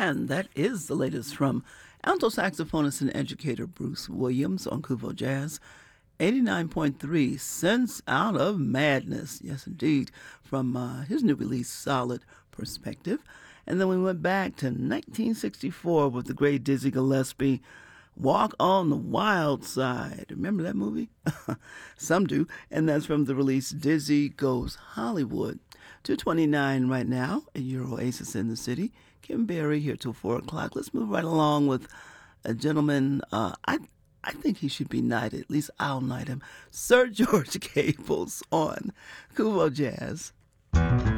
And that is the latest from alto saxophonist and educator Bruce Williams on Kuvo Jazz. 89.3, Sense Out of Madness. Yes, indeed. From his new release, Solid Perspective. And then we went back to 1964 with the great Dizzy Gillespie, Walk on the Wild Side. Remember that movie? Some do. And that's from the release Dizzy Goes Hollywood. 2:29 right now at Euro Oasis in the city. Kim Berry here till 4 o'clock. Let's move right along with a gentleman. I think he should be knighted. At least I'll knight him. Sir George Cables on Kuvo Jazz.